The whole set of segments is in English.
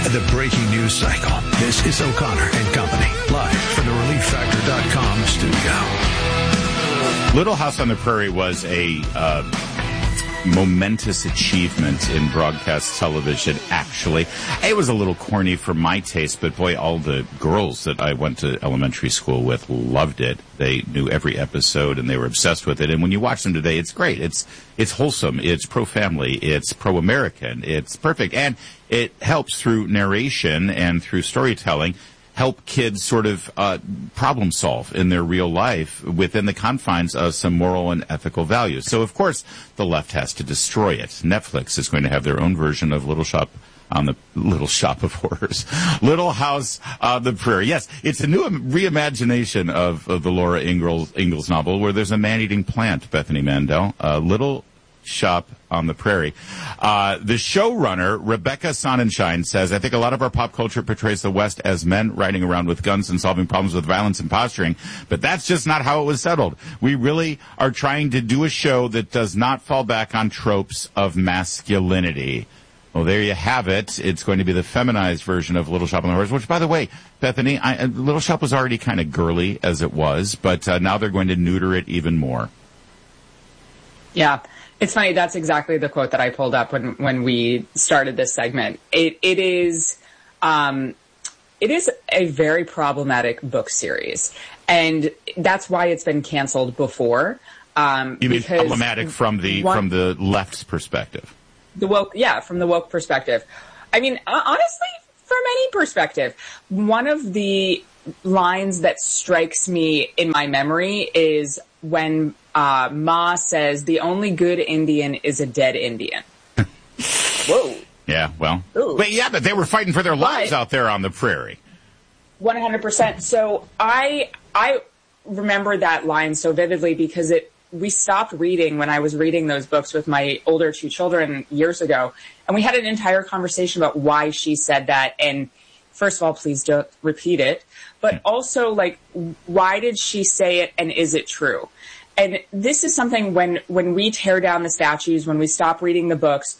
the breaking news cycle. This is O'Connor and Company, live from the ReliefFactor.com studio. Little House on the Prairie was a momentous achievement in broadcast television, actually. It was a little corny for my taste, but boy, all the girls that I went to elementary school with loved it. They knew every episode and they were obsessed with it. And when you watch them today, it's great. It's wholesome. It's pro-family. It's pro-American. It's perfect. And it helps through narration and through storytelling help kids sort of problem solve in their real life within the confines of some moral and ethical values. So, of course, the left has to destroy it. Netflix is going to have their own version of Little Shop of Horrors. Little House on the Prairie. Yes, it's a new reimagination of the Laura Ingalls novel where there's a man-eating plant, Bethany Mandel. Little Shop on the Prairie. The showrunner, Rebecca Sonnenschein, says, I think a lot of our pop culture portrays the West as men riding around with guns and solving problems with violence and posturing, but that's just not how it was settled. We really are trying to do a show that does not fall back on tropes of masculinity. Well, there you have it. It's going to be the feminized version of Little Shop on the Prairie, which, by the way, Bethany, Little Shop was already kind of girly as it was, but now they're going to neuter it even more. Yeah. It's funny. That's exactly the quote that I pulled up when we started this segment. It is a very problematic book series, and that's why it's been canceled before. You mean problematic from the left's perspective? From the woke perspective. I mean, honestly, from any perspective, one of the lines that strikes me in my memory is when Ma says, the only good Indian is a dead Indian. Whoa. Yeah, well. But they were fighting for their lives out there on the prairie. 100%. So I remember that line so vividly because we stopped reading when I was reading those books with my older two children years ago. And we had an entire conversation about why she said that. And first of all, please don't repeat it. But also, like, why did she say it and is it true? And this is something when we tear down the statues, when we stop reading the books,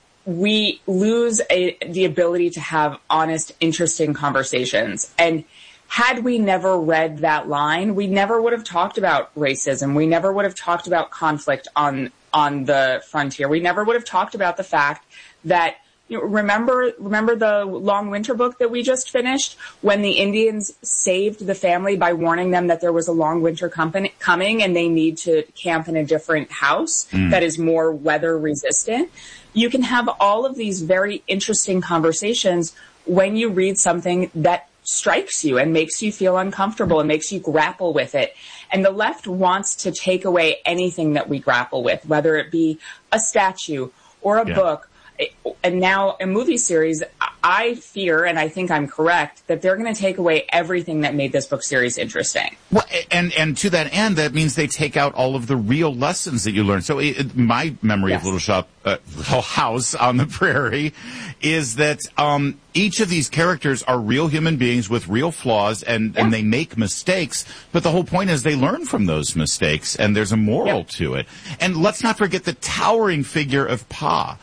we lose the ability to have honest, interesting conversations. And had we never read that line, we never would have talked about racism. We never would have talked about conflict on the frontier. We never would have talked about the fact that, you know, remember the Long Winter book that we just finished when the Indians saved the family by warning them that there was a long winter coming and they need to camp in a different house that is more weather resistant. You can have all of these very interesting conversations when you read something that strikes you and makes you feel uncomfortable and makes you grapple with it. And the left wants to take away anything that we grapple with, whether it be a statue or a book, and now a movie series. I fear, and I think I'm correct, that they're going to take away everything that made this book series interesting. Well, and to that end, that means they take out all of the real lessons that you learn. So my memory of Little House on the Prairie is that each of these characters are real human beings with real flaws, and they make mistakes. But the whole point is they learn from those mistakes, and there's a moral to it. And let's not forget the towering figure of Pa.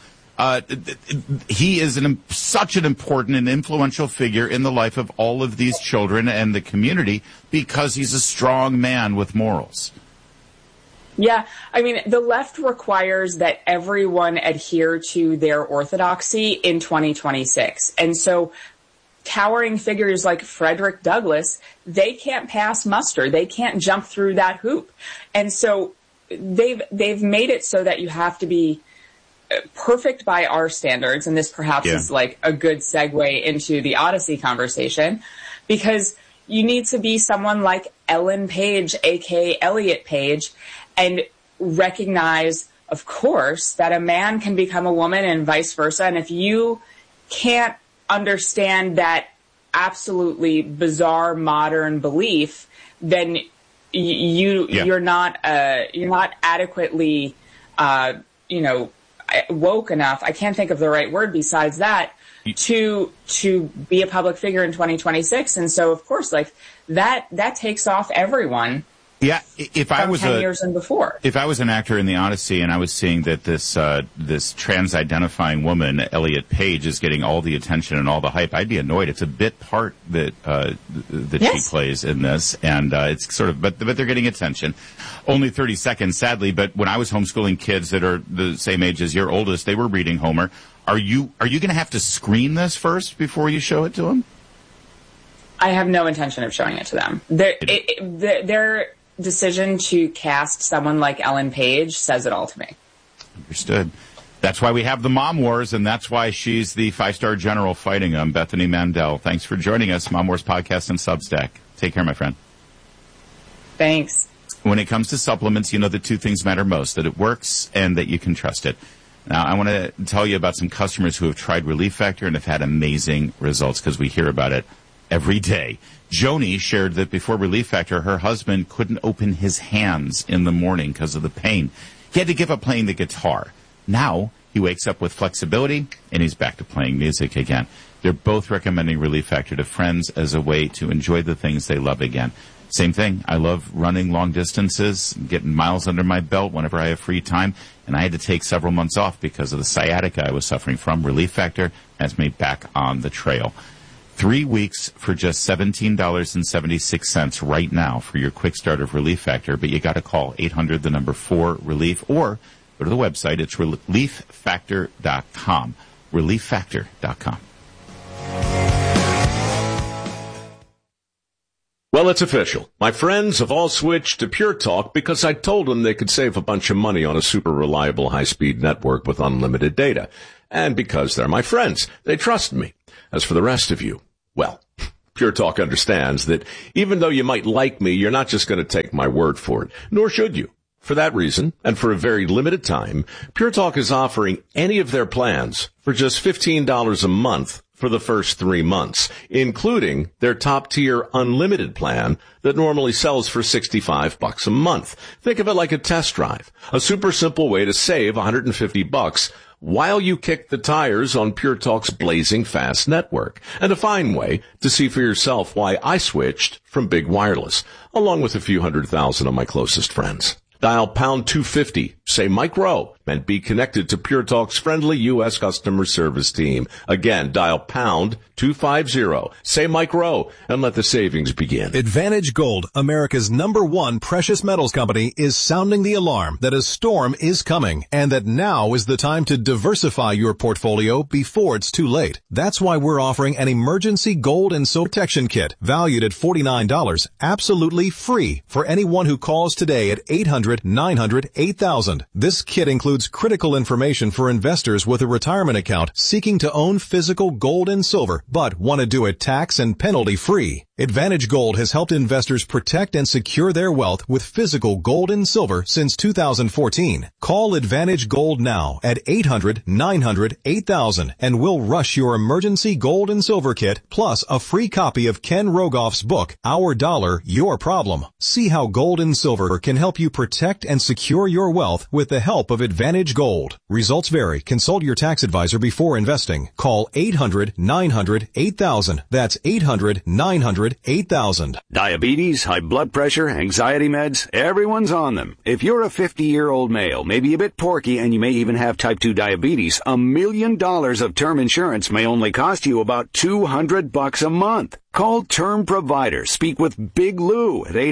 He is such an important and influential figure in the life of all of these children and the community because he's a strong man with morals. Yeah, I mean, the left requires that everyone adhere to their orthodoxy in 2026. And so towering figures like Frederick Douglass, they can't pass muster. They can't jump through that hoop. And so they've made it so that you have to be perfect by our standards, and this perhaps is like a good segue into the Odyssey conversation, because you need to be someone like Ellen Page, aka Elliot Page, and recognize, of course, that a man can become a woman and vice versa. And if you can't understand that absolutely bizarre modern belief, then you're not adequately woke enough. I can't think of the right word besides that to be a public figure in 2026. And so, of course, like that takes off everyone Yeah, if I was 10 years and before. If I was an actor in The Odyssey and I was seeing that this trans-identifying woman, Elliot Page, is getting all the attention and all the hype, I'd be annoyed. It's a bit part that she plays in this, and it's sort of, but they're getting attention. Only 30 seconds, sadly. But when I was homeschooling kids that are the same age as your oldest, they were reading Homer. Are you going to have to screen this first before you show it to them? I have no intention of showing it to them. Their decision to cast someone like Ellen Page says it all to me. Understood. That's why we have the Mom Wars, and that's why she's the 5-star general fighting them. Bethany Mandel, thanks for joining us. Mom Wars podcast and Substack. Take care, my friend. Thanks. When it comes to supplements, you know the two things matter most, that it works and that you can trust it. Now, I want to tell you about some customers who have tried Relief Factor and have had amazing results, because we hear about it every day. Joni shared that before Relief Factor, her husband couldn't open his hands in the morning because of the pain. He had to give up playing the guitar. Now, he wakes up with flexibility, and he's back to playing music again. They're both recommending Relief Factor to friends as a way to enjoy the things they love again. Same thing. I love running long distances, getting miles under my belt whenever I have free time, and I had to take several months off because of the sciatica I was suffering from. Relief Factor has me back on the trail. 3 weeks for just $17.76 right now for your quick start of Relief Factor, but you got to call 800-4-RELIEF or go to the website. It's relieffactor.com. Relieffactor.com. Well, it's official. My friends have all switched to Pure Talk because I told them they could save a bunch of money on a super reliable high-speed network with unlimited data. And because they're my friends, they trust me. As for the rest of you, well, Pure Talk understands that even though you might like me, you're not just going to take my word for it, nor should you. For that reason, and for a very limited time, Pure Talk is offering any of their plans for just $15 a month for the first 3 months, including their top-tier unlimited plan that normally sells for $65 a month. Think of it like a test drive, a super simple way to save $150 while you kick the tires on Pure Talk's blazing fast network, and a fine way to see for yourself why I switched from Big Wireless, along with a few 100,000 of my closest friends. Dial pound 250, say Mike Rowe, and be connected to Pure Talk's friendly U.S. customer service team. Again, dial pound 250, say Mike Rowe, and let the savings begin. Advantage Gold, America's #1 precious metals company, is sounding the alarm that a storm is coming and that now is the time to diversify your portfolio before it's too late. That's why we're offering an emergency gold and silver protection kit valued at $49, absolutely free for anyone who calls today at 800-900-8000. This kit includes critical information for investors with a retirement account seeking to own physical gold and silver, but want to do it tax and penalty free. Advantage Gold has helped investors protect and secure their wealth with physical gold and silver since 2014. Call Advantage Gold now at 800-900-8000 and we'll rush your emergency gold and silver kit plus a free copy of Ken Rogoff's book, Our Dollar, Your Problem. See how gold and silver can help you protect and secure your wealth with the help of Advantage Gold. Results vary. Consult your tax advisor before investing. Call 800-900-8000. That's 800-900-8000. Diabetes, high blood pressure, anxiety meds, everyone's on them. If you're a 50-year-old male, maybe a bit porky, and you may even have type 2 diabetes, $1 million of term insurance may only cost you about $200 a month. Call Term Provider. Speak with Big Lou at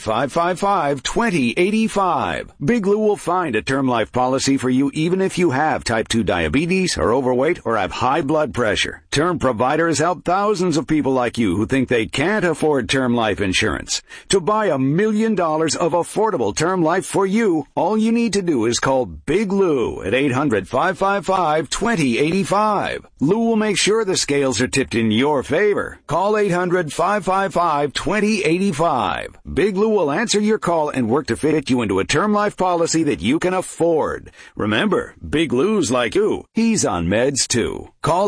800-555-2085. Big Lou will find a term life policy for you even if you have type 2 diabetes, are overweight, or have high blood pressure. Term Provider has helped thousands of people like you who think they can't afford term life insurance. To buy $1 million of affordable term life for you, all you need to do is call Big Lou at 800-555-2085. Lou will make sure the scales are tipped in your favor. Call 800-555-2085. Big Lou will answer your call and work to fit you into a term life policy that you can afford. Remember, Big Lou's like you. He's on meds too. Call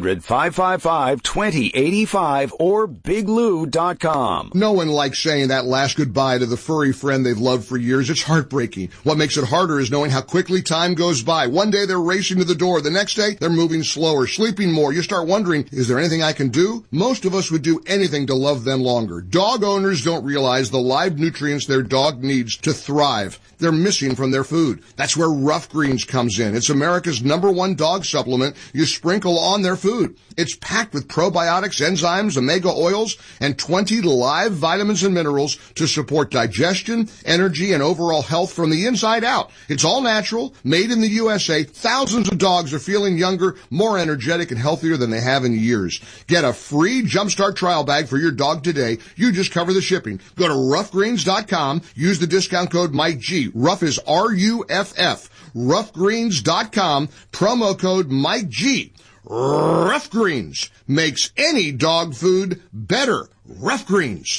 800-555-2085 or biglou.com. No one likes saying that last goodbye to the furry friend they've loved for years. It's heartbreaking. What makes it harder is knowing how quickly time goes by. One day they're racing to the door. The next day they're moving slower, sleeping more. You start wondering, is there anything I can do? Most of us would do do anything to love them longer. Dog owners don't realize the live nutrients their dog needs to thrive. They're missing from their food. That's where Rough Greens comes in. It's America's #1 dog supplement you sprinkle on their food. It's packed with probiotics, enzymes, omega oils, and 20 live vitamins and minerals to support digestion, energy, and overall health from the inside out. It's all natural, made in the USA. Thousands of dogs are feeling younger, more energetic, and healthier than they have in years. Get a free Jumpstart trial bag for your dog today. You just cover the shipping. Go to roughgreens.com. Use the discount code MikeG. Rough is RUFF. Roughgreens.com. Promo code MikeG. Rough Greens makes any dog food better. Rough Greens.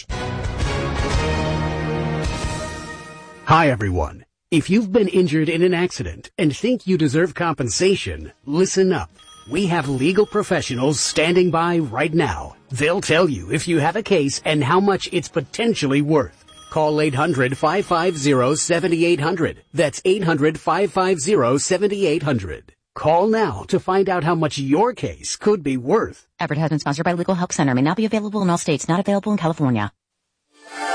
Hi, everyone. If you've been injured in an accident and think you deserve compensation, listen up. We have legal professionals standing by right now. They'll tell you if you have a case and how much it's potentially worth. Call 800-550-7800. That's 800-550-7800. Call now to find out how much your case could be worth. Advertisement sponsored by Legal Help Center. May not be available in all states. Not available in California.